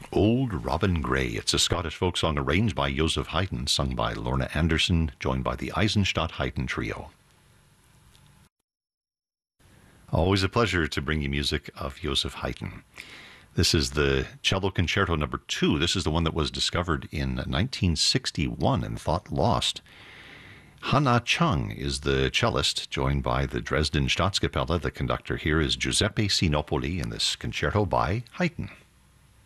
Old Robin Gray. It's a Scottish folk song arranged by Joseph Haydn, sung by Lorna Anderson, joined by the Eisenstadt Haydn Trio. Always a pleasure to bring you music of Joseph Haydn. This is the Cello Concerto number 2. This is the one that was discovered in 1961 and thought lost. Hanna Chung is the cellist, joined by the Dresden Staatskapelle. The conductor here is Giuseppe Sinopoli in this concerto by Haydn.